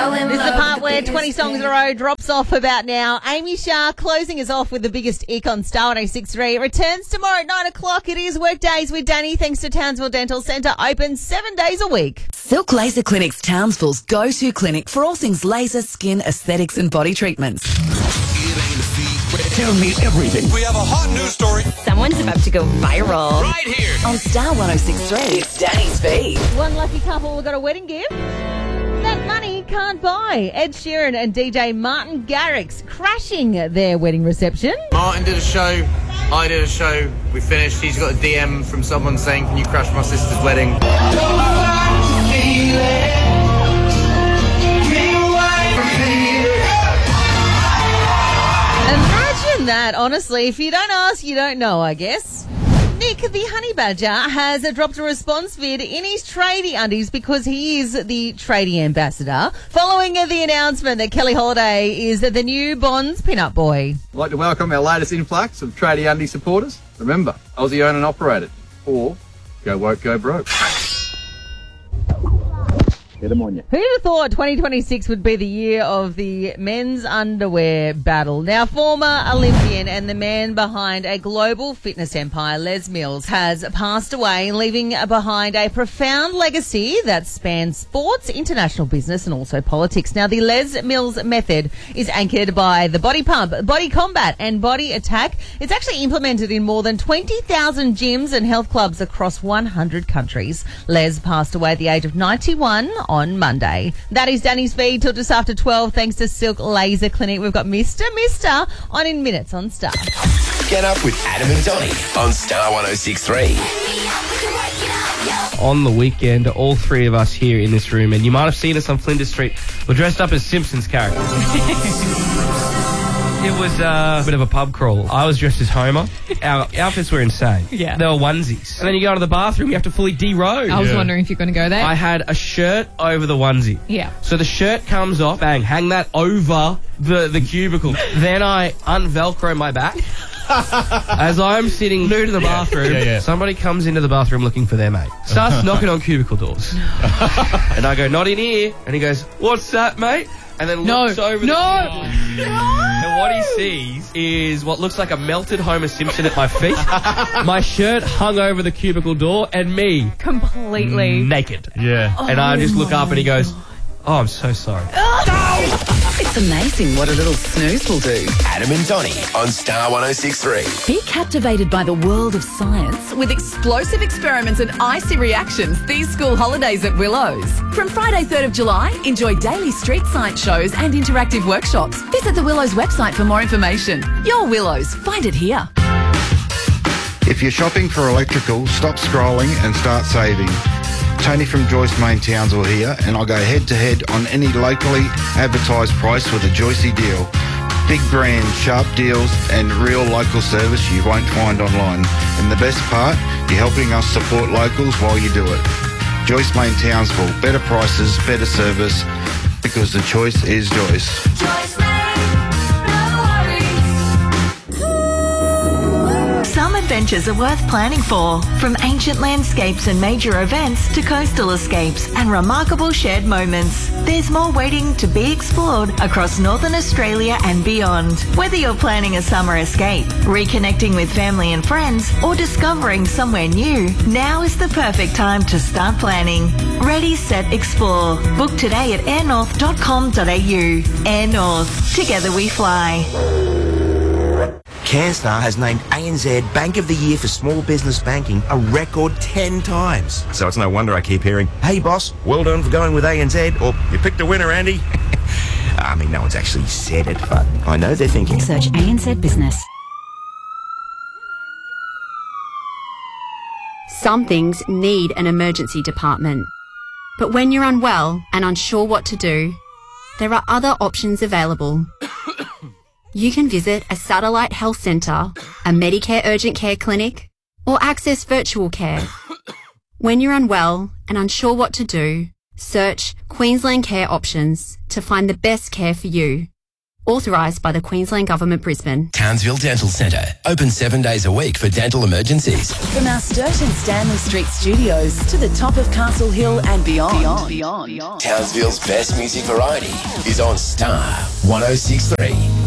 This is the part where 20 songs in a row drops off about now. Amy Shah closing us off with the biggest ick on Star 106.3. It returns tomorrow at 9 o'clock. It is Workdays with Danny, thanks to Townsville Dental Centre, open 7 days a week. Silk Laser Clinic's Townsville's go-to clinic for all things laser, skin, aesthetics and body treatments. Tell me everything. We have a hot news story. Someone's about to go viral. Right here. On Star 106.3, it's Danny's Feed. One lucky couple got a wedding gift that money can't buy. Ed Sheeran and DJ Martin Garrix crashing their wedding reception. Martin did a show, I did a show, we finished. He's got a DM from someone saying, can you crash my sister's wedding? Imagine that, honestly. If you don't ask, you don't know, I guess. Nick, the honey badger, has dropped a response vid in his tradie undies because he is the tradie ambassador, following the announcement that Kelly Holiday is the new Bonds pin-up boy. I'd like to welcome our latest influx of tradie undie supporters. Remember, Aussie owned and operated, or go woke, go broke. Get them on you. Who'd have thought 2026 would be the year of the men's underwear battle? Now, former Olympian and the man behind a global fitness empire, Les Mills, has passed away, leaving behind a profound legacy that spans sports, international business and also politics. Now, the Les Mills method is anchored by the Body Pump, Body Combat and Body Attack. It's actually implemented in more than 20,000 gyms and health clubs across 100 countries. Les passed away at the age of 91 on Monday. That is Danny's Feed till just after 12, thanks to Silk Laser Clinic. We've got Mr. on in minutes on Star. Get up with Adam and Donny on Star 106.3. On the weekend, all three of us here in this room, and you might have seen us on Flinders Street, were dressed up as Simpsons characters. It was a bit of a pub crawl. I was dressed as Homer. Our outfits were insane. Yeah. They were onesies. And then you go to the bathroom, you have to fully derobe. I was wondering if you're going to go there. I had a shirt over the onesie. Yeah. So the shirt comes off, bang, hang that over the cubicle. Then I unvelcro my back. As I'm sitting nude in the bathroom, somebody comes into the bathroom looking for their mate. Starts knocking on cubicle doors. And I go, not in here. And he goes, what's that, mate? And then looks over the cubicle. And what he sees is what looks like a melted Homer Simpson at my feet, my shirt hung over the cubicle door, and me completely naked. Yeah. And I just look up and he goes, oh, I'm so sorry. It's amazing what a little snooze will do. Adam and Donny on Star 106.3. Be captivated by the world of science with explosive experiments and icy reactions these school holidays at Willows. From Friday 3rd of July, enjoy daily street science shows and interactive workshops. Visit the Willows website for more information. Your Willows, find it here. If you're shopping for electrical, stop scrolling and start saving. Tony from Joyce Main Townsville here, and I'll go head-to-head on any locally advertised price with a Joycey deal. Big brand, sharp deals, and real local service you won't find online. And the best part, you're helping us support locals while you do it. Joyce Main Townsville, better prices, better service, because the choice is Joyce. Joyce Main, no worries. Some adventures are worth planning for. From ancient landscapes and major events to coastal escapes and remarkable shared moments. There's more waiting to be explored across Northern Australia and beyond. Whether you're planning a summer escape, reconnecting with family and friends, or discovering somewhere new, now is the perfect time to start planning. Ready, set, explore. Book today at airnorth.com.au. Air North. Together we fly. CanStar has named ANZ Bank of the Year for Small Business Banking a record 10 times. So it's no wonder I keep hearing, hey boss, well done for going with ANZ, or you picked a winner, Andy. I mean, no one's actually said it, but I know they're thinking. Search ANZ Business. Some things need an emergency department. But when you're unwell and unsure what to do, there are other options available. You can visit a satellite health centre, a Medicare urgent care clinic, or access virtual care. When you're unwell and unsure what to do, search Queensland Care Options to find the best care for you. Authorised by the Queensland Government, Brisbane. Townsville Dental Centre. Open 7 days a week for dental emergencies. From our Sturt and Stanley Street studios to the top of Castle Hill and beyond. Townsville's best music variety is on Star 106.3.